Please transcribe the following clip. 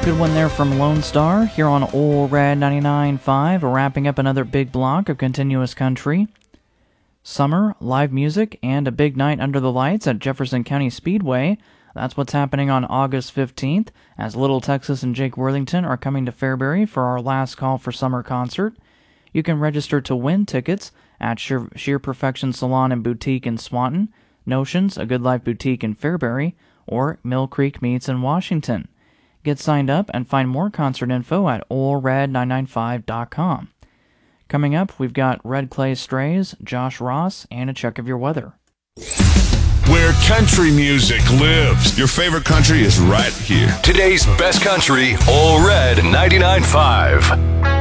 Good one there from Lone Star here on Ole Red 99.5, wrapping up another big block of continuous country. Summer, live music, and a big night under the lights at Jefferson County Speedway. That's what's happening on August 15th, as Little Texas and Jake Worthington are coming to Fairbury for our last call for summer concert. You can register to win tickets at Sheer Perfection Salon and Boutique in Swanton, Notions, A Good Life Boutique in Fairbury, or Mill Creek Meats in Washington. Get signed up and find more concert info at OleRed995.com. Coming up, we've got Red Clay Strays, Josh Ross, and a check of your weather. Where country music lives. Your favorite country is right here. Today's best country, Ole Red 99.5.